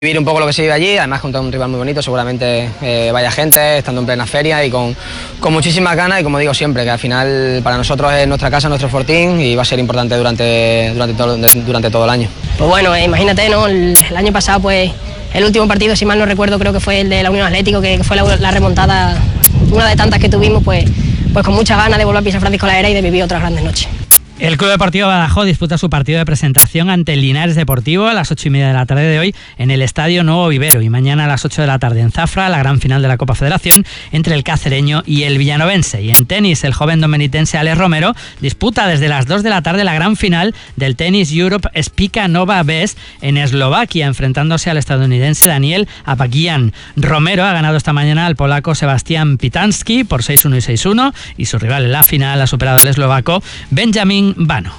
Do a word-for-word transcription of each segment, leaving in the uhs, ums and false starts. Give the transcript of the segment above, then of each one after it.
Vivir un poco lo que se vive allí, además contra un rival muy bonito, seguramente eh, vaya gente, estando en plena feria y con, con muchísimas ganas y como digo siempre, que al final para nosotros es nuestra casa, nuestro fortín y va a ser importante durante, durante, todo, durante todo el año. Pues bueno, eh, imagínate, ¿no? El, el año pasado pues el último partido, si mal no recuerdo, creo que fue el de la Unión Atlético, que, que fue la, la remontada, una de tantas que tuvimos, pues, pues con muchas ganas de volver a pisar Francisco la Era y de vivir otras grandes noches. El Club Deportivo Badajoz disputa su partido de presentación ante el Linares Deportivo a las ocho y media de la tarde de hoy en el Estadio Nuevo Vivero y mañana a las ocho de la tarde en Zafra, la gran final de la Copa Federación entre el cacereño y el villanovense. Y en tenis, el joven domenitense Alex Romero disputa desde las dos de la tarde la gran final del Tennis Europe Spica Nova Best en Eslovaquia, enfrentándose al estadounidense Daniel Apagian. Romero ha ganado esta mañana al polaco Sebastián Pitansky por seis uno y seis uno y su rival en la final ha superado al eslovaco Benjamin Vano.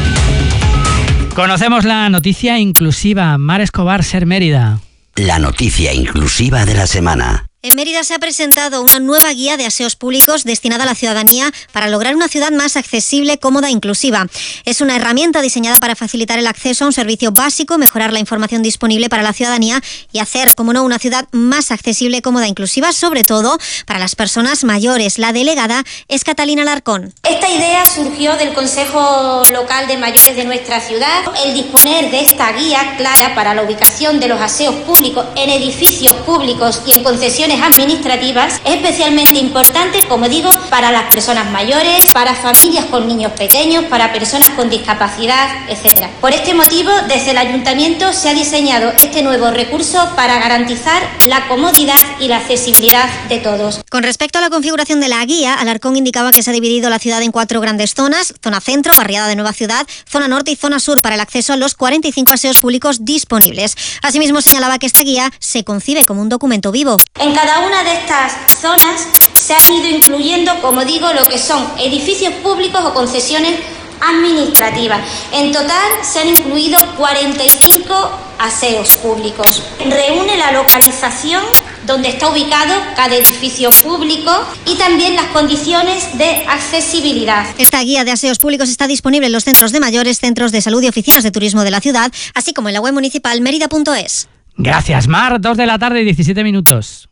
Conocemos la noticia inclusiva. Mar Escobar, Ser Mérida. La noticia inclusiva de la semana. En Mérida se ha presentado una nueva guía de aseos públicos destinada a la ciudadanía para lograr una ciudad más accesible, cómoda e inclusiva. Es una herramienta diseñada para facilitar el acceso a un servicio básico, mejorar la información disponible para la ciudadanía y hacer, como no, una ciudad más accesible, cómoda e inclusiva, sobre todo para las personas mayores. La delegada es Catalina Alarcón. Esta idea surgió del Consejo Local de Mayores de nuestra ciudad. El disponer de esta guía clara para la ubicación de los aseos públicos en edificios públicos y en concesiones administrativas es especialmente importante, como digo, para las personas mayores, para familias con niños pequeños, para personas con discapacidad, etcétera. Por este motivo, desde el Ayuntamiento se ha diseñado este nuevo recurso para garantizar la comodidad y la accesibilidad de todos. Con respecto a la configuración de la guía, Alarcón indicaba que se ha dividido la ciudad en cuatro grandes zonas: zona centro, barriada de Nueva Ciudad, zona norte y zona sur, para el acceso a los cuarenta y cinco aseos públicos disponibles. Asimismo, señalaba que esta guía se concibe como un documento vivo. En cada una de estas zonas se han ido incluyendo, como digo, lo que son edificios públicos o concesiones administrativas. En total se han incluido cuarenta y cinco aseos públicos. Reúne la localización donde está ubicado cada edificio público y también las condiciones de accesibilidad. Esta guía de aseos públicos está disponible en los centros de mayores, centros de salud y oficinas de turismo de la ciudad, así como en la web municipal mérida punto es. Gracias, Mar. Dos de la tarde y diecisiete minutos.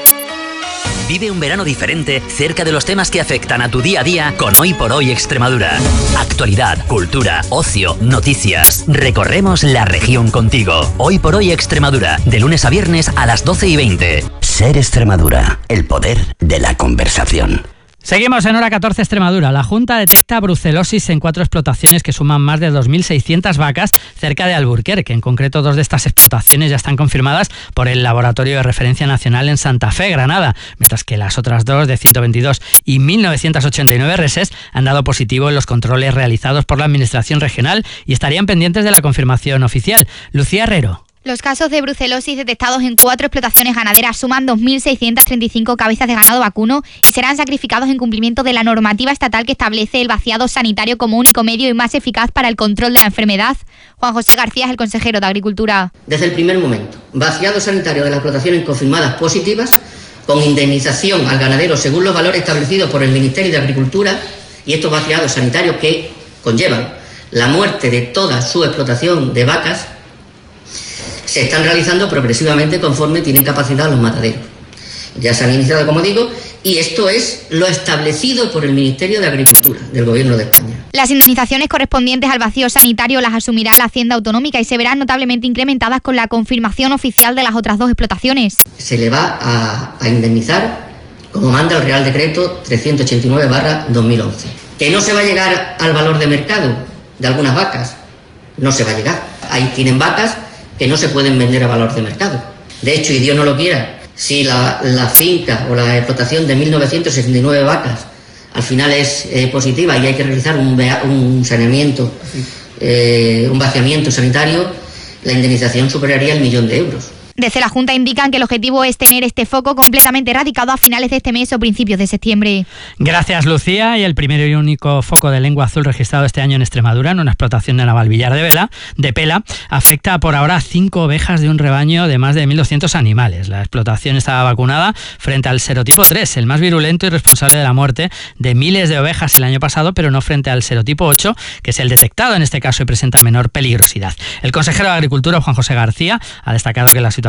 Vive un verano diferente cerca de los temas que afectan a tu día a día con Hoy por Hoy Extremadura. Actualidad, cultura, ocio, noticias. Recorremos la región contigo. Hoy por Hoy Extremadura, de lunes a viernes a las doce y veinte. Ser Extremadura, el poder de la conversación. Seguimos en Hora catorce Extremadura. La Junta detecta brucelosis en cuatro explotaciones que suman más de dos mil seiscientas vacas cerca de Alburquerque. En concreto, dos de estas explotaciones ya están confirmadas por el Laboratorio de Referencia Nacional en Santa Fe, Granada, mientras que las otras dos, de ciento veintidós y mil novecientos ochenta y nueve reses, han dado positivo en los controles realizados por la Administración Regional y estarían pendientes de la confirmación oficial. Lucía Herrero. Los casos de brucelosis detectados en cuatro explotaciones ganaderas suman dos mil seiscientas treinta y cinco cabezas de ganado vacuno y serán sacrificados en cumplimiento de la normativa estatal que establece el vaciado sanitario como único medio y más eficaz para el control de la enfermedad. Juan José García es el consejero de Agricultura. Desde el primer momento, vaciado sanitario de las explotaciones confirmadas positivas, con indemnización al ganadero según los valores establecidos por el Ministerio de Agricultura, y estos vaciados sanitarios que conllevan la muerte de toda su explotación de vacas se están realizando progresivamente conforme tienen capacidad los mataderos. Ya se han iniciado, como digo, y esto es lo establecido por el Ministerio de Agricultura del Gobierno de España. Las indemnizaciones correspondientes al vacío sanitario las asumirá la Hacienda Autonómica y se verán notablemente incrementadas con la confirmación oficial de las otras dos explotaciones. Se le va a, a indemnizar como manda el Real Decreto trescientos ochenta y nueve barra dos mil once. Que no se va a llegar al valor de mercado de algunas vacas, no se va a llegar. Ahí tienen vacas que no se pueden vender a valor de mercado. De hecho, y Dios no lo quiera, si la, la finca o la explotación de mil novecientos sesenta y nueve vacas al final es eh, positiva y hay que realizar un, un saneamiento, eh, un vaciamiento sanitario, la indemnización superaría el millón de euros. Desde la Junta indican que el objetivo es tener este foco completamente erradicado a finales de este mes o principios de septiembre. Gracias, Lucía. Y el primero y único foco de lengua azul registrado este año en Extremadura, en una explotación de Navalvillar de, Vela, de Pela, afecta por ahora a cinco ovejas de un rebaño de más de mil doscientos animales. La explotación estaba vacunada frente al serotipo tres, el más virulento y responsable de la muerte de miles de ovejas el año pasado, pero no frente al serotipo ocho, que es el detectado en este caso y presenta menor peligrosidad. El consejero de Agricultura, Juan José García, ha destacado que la situación